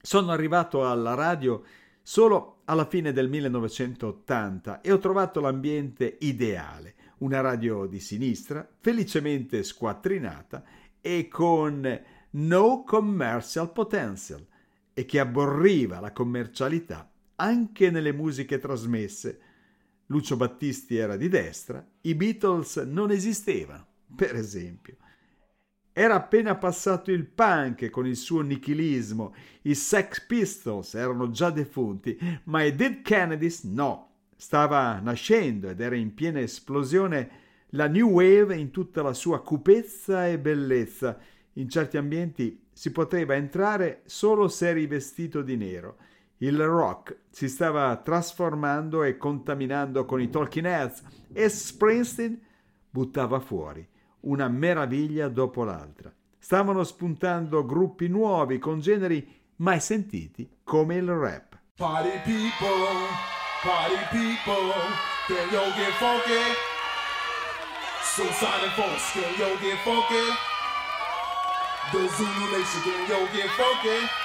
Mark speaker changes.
Speaker 1: Sono arrivato alla radio solo alla fine del 1980 e ho trovato l'ambiente ideale, una radio di sinistra, felicemente squattrinata e con no commercial potential e che aborriva la commercialità anche nelle musiche trasmesse. Lucio Battisti era di destra, i Beatles non esistevano, per esempio. Era appena passato il punk con il suo nichilismo, i Sex Pistols erano già defunti, ma i Dead Kennedys no. Stava nascendo ed era in piena esplosione la New Wave in tutta la sua cupezza e bellezza. In certi ambienti si poteva entrare solo se eri vestito di nero. Il rock si stava trasformando e contaminando con i Talking Heads e Springsteen buttava fuori una meraviglia dopo l'altra. Stavano spuntando gruppi nuovi con generi mai sentiti come il rap.
Speaker 2: Party people, can yo get funky? Suicide and Force, can yo get funky? The Zulu Nation, can yo get funky?